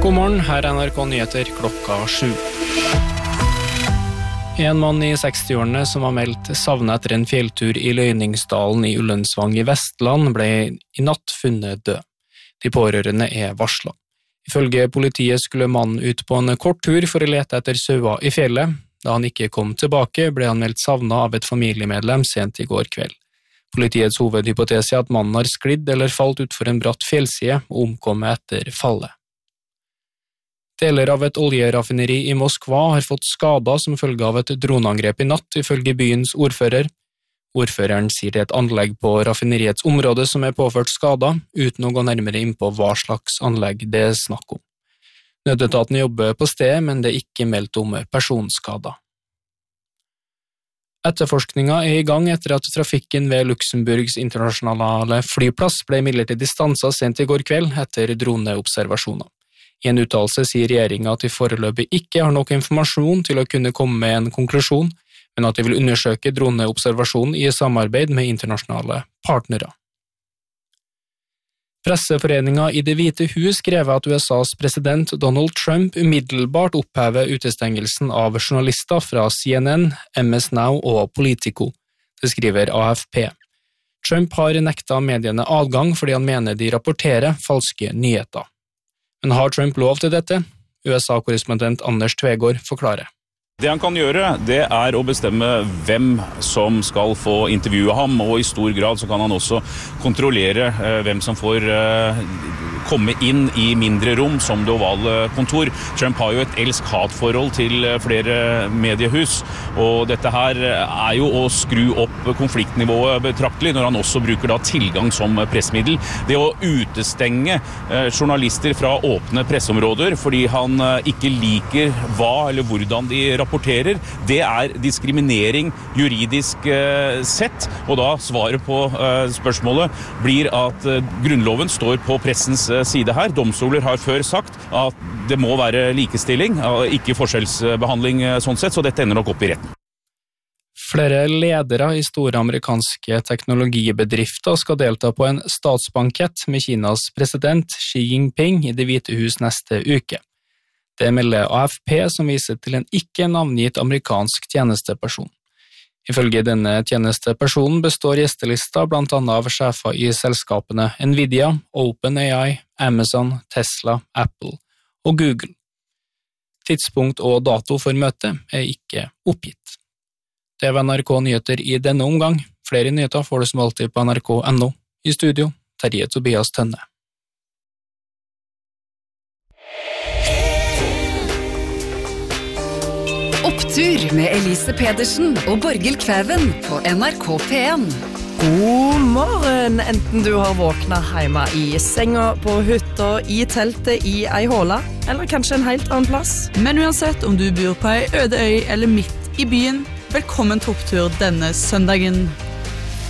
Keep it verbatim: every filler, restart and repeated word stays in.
God morgen, her er N R K Nyheter klokka sju. En mann i sekstiårene som var meldt savnet etter en fjelltur i Løyningsdalen i Ullensvang i Vestland ble i natt funnet død. De pårørende er varslet. Ifølge politiet skulle mannen ut på en kort tur for å lete etter sauer i fjellet. Da han ikke kom tilbake, ble han meldt savnet av et familiemedlem sent i går kveld. Politiets hovedhypotese er at mannen har sklidd eller falt utfor en bratt fjellside og omkommet etter fallet. Deler av et oljeraffineri i Moskva har fått skader som følge av et droneangrep i natt, ifølge byens ordfører. Ordføreren sier det er et anlegg på raffineriets område som er påført skader, uten å gå nærmere inn på hva slags anlegg det er snakk om. Nødetaten jobber på stedet, men det er ikke meldt om personskader. Etterforskningen er i gang etter at trafikken ved Luxemburgs internasjonale flyplass ble midlertidig stanset sent i går kveld etter droneobservasjoner. I en uttalelse sier regjeringen at de foreløpig ikke har nok informasjon til å kunne komme med en konklusjon, men at de vil undersøke droneobservasjonen i samarbeid med internasjonale partnere. Presseforeningen i Det hvite hus krever at U S A's president Donald Trump umiddelbart opphever utestengelsen av journalister fra C N N, M S Now og Politico. Det skriver A F P. Trump har nektet mediene adgang fordi han mener de rapporterer falske nyheter. Men har Trump lov til dette? U S A-korrespondent Anders Tvegård forklarer. Det han kan gjøre, det er å bestemme hvem som skal få intervjue ham, og i stor grad så kan han også kontrollere eh, hvem som får eh, komme inn i mindre rom som det ovale kontor. Trump har jo et elsk-hat-forhold til flere mediehus, og dette her er jo å skru opp konfliktnivået betraktelig når han også bruker da tilgang som pressmiddel. Det å utestenge eh, journalister fra åpne presseområder fordi han eh, ikke liker hva eller hvordan de rapporterer, rapporterer, det er diskriminering juridisk eh, sett, og da svaret på eh, spørsmålet blir at eh, grunnloven står på pressens eh, side her. Domstoler har før sagt at det må være likestilling, ikke forskjellsbehandling eh, sånn sett, så dette ender nok opp i retten. Flere ledere i store amerikanske teknologibedrifter skal delta på en statsbankett med Kinas president Xi Jinping i Det hvite hus neste uke. Det melder A F P som viser til en ikke navngitt amerikansk tjenesteperson. Ifølge denne tjenestepersonen består gjestelista blant annet av sjefer i selskapene Nvidia, OpenAI, Amazon, Tesla, Apple og Google. Tidspunkt og dato for møtet er ikke oppgitt. Det var N R K Nyheter i denne omgang. Flere nyheter får du som alltid på N R K punktum N O. I studio, Terje Tobias Tønne. Opptur med Elise Pedersen og Borghild Kvæven på N R K P en. God morgen, enten du har våknet hjemme i senga, på hytta, i teltet, i ei håla, eller kanskje en helt annen plass. Men uansett om du bor på ei øde øy eller midt i byen, velkommen til opptur denne søndagen.